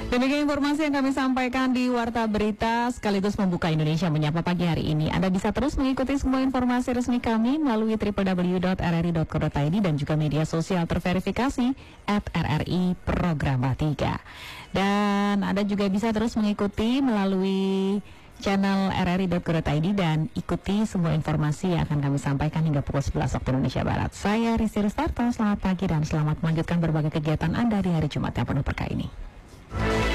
Demikian informasi yang kami sampaikan di Warta Berita sekaligus membuka Indonesia Menyapa pagi hari ini. Anda bisa terus mengikuti semua informasi resmi kami melalui www.rri.co.id dan juga media sosial terverifikasi @RRI Programa 3. Dan Anda juga bisa terus mengikuti melalui channel rri.co.id dan ikuti semua informasi yang akan kami sampaikan hingga pukul 11 waktu Indonesia Barat. Saya Rizky Ristarto, selamat pagi dan selamat melanjutkan berbagai kegiatan Anda di hari Jumat yang penuh berkah ini.